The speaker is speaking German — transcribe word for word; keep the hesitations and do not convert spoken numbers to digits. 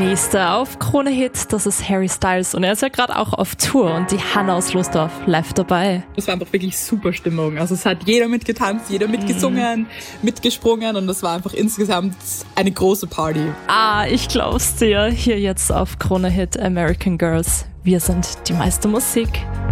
Nächster auf Krone Hit, das ist Harry Styles und er ist ja gerade auch auf Tour und die Hanna aus Lostorf live dabei. Es war einfach wirklich super Stimmung. Also es hat jeder mitgetanzt, jeder mitgesungen, mm. mitgesprungen und das war einfach insgesamt eine große Party. Ah, ich glaub's dir. Hier jetzt auf Krone Hit American Girls. Wir sind die meiste Musik.